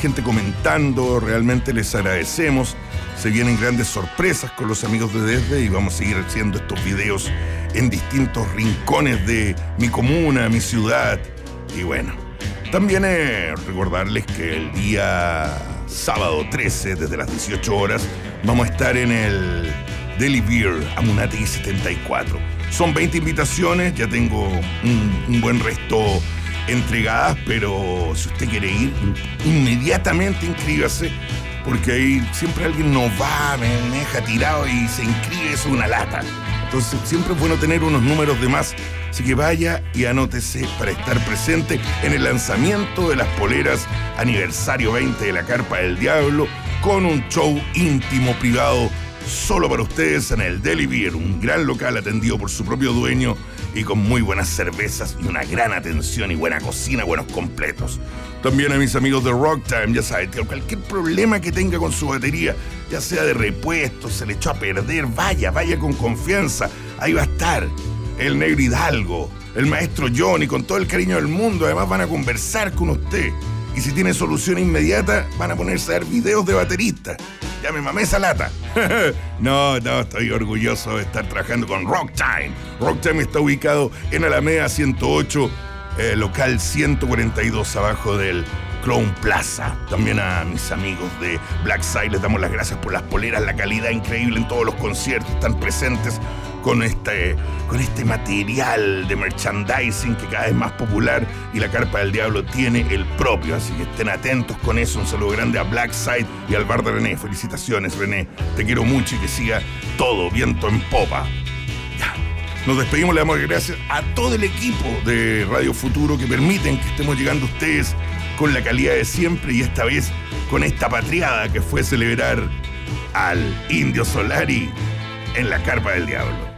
gente comentando, realmente les agradecemos. Se vienen grandes sorpresas con los amigos de Desde y vamos a seguir haciendo estos videos en distintos rincones de mi comuna, mi ciudad. Y bueno, también recordarles que el día sábado 13, desde las 18 horas, vamos a estar en el Deli Beer, Amunátegui 74. Son 20 invitaciones, ya tengo un buen resto entregadas, pero si usted quiere ir, inmediatamente inscríbase, porque ahí siempre alguien no va, me deja tirado y se inscribe, eso es una lata. Entonces siempre es bueno tener unos números de más, así que vaya y anótese para estar presente en el lanzamiento de las poleras aniversario 20 de la Carpa del Diablo, con un show íntimo, privado, solo para ustedes en el Deli Beer, un gran local atendido por su propio dueño y con muy buenas cervezas y una gran atención y buena cocina, buenos completos. También a mis amigos de Rock Time, ya saben, cualquier problema que tenga con su batería, ya sea de repuesto, se le echó a perder, vaya con confianza, ahí va a estar el Negro Hidalgo, el maestro Johnny, con todo el cariño del mundo. Además van a conversar con usted, y si tiene solución inmediata, van a ponerse a ver videos de baterista. Ya me mamé esa lata. No, estoy orgulloso de estar trabajando con Rock Time. Rock Time está ubicado en Alameda 108, local 142, abajo del Clown Plaza. También a mis amigos de Black Side les damos las gracias por las poleras, la calidad increíble en todos los conciertos. Están presentes con este material de merchandising que cada vez es más popular, y la Carpa del Diablo tiene el propio, así que estén atentos con eso. Un saludo grande a Black Side y al bar de René. Felicitaciones, René, te quiero mucho y que siga todo viento en popa. Ya, nos despedimos, le damos las gracias a todo el equipo de Radio Futuro que permiten que estemos llegando a ustedes con la calidad de siempre, y esta vez con esta patriada que fue celebrar al Indio Solari en la Carpa del Diablo.